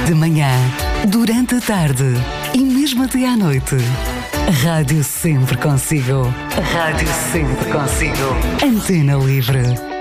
De manhã, durante a tarde e mesmo até à noite. Rádio sempre consigo. Rádio sempre consigo. Antena Livre.